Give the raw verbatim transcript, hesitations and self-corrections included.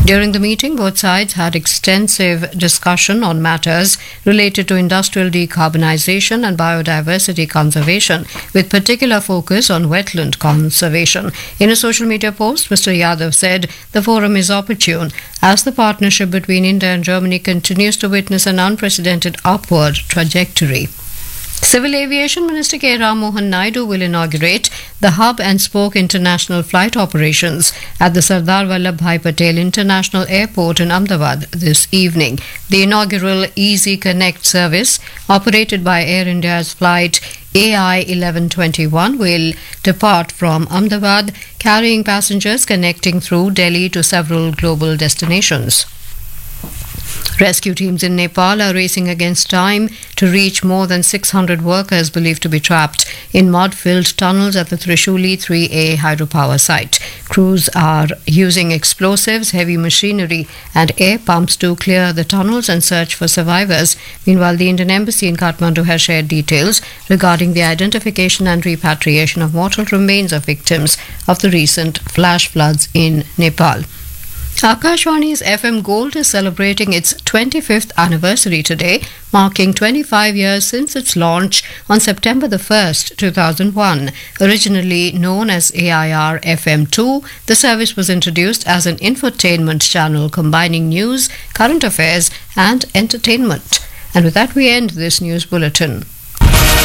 During the meeting, both sides had extensive discussion on matters related to industrial decarbonization and biodiversity conservation, with particular focus on wetland conservation. In a social media post, Mister Yadav said the forum is opportune as the partnership between India and Germany continues to witness an unprecedented upward trajectory. Civil Aviation Minister K. Ram Mohan Naidu will inaugurate the hub and spoke international flight operations at the Sardar Vallabhbhai Patel International Airport in Ahmedabad this evening. The inaugural Easy Connect service, operated by Air India's flight A I eleven twenty-one, will depart from Ahmedabad, carrying passengers connecting through Delhi to several global destinations. Rescue teams in Nepal are racing against time to reach more than six hundred workers believed to be trapped in mud-filled tunnels at the Trishuli three A hydropower site. Crews are using explosives, heavy machinery and air pumps to clear the tunnels and search for survivors. Meanwhile, the Indian Embassy in Kathmandu has shared details regarding the identification and repatriation of mortal remains of victims of the recent flash floods in Nepal. Akashvani's F M Gold is celebrating its twenty-fifth anniversary today, marking twenty-five years since its launch on September the first, two thousand one. Originally known as A I R F M two, the service was introduced as an infotainment channel combining news, current affairs and entertainment. And with that, we end this news bulletin.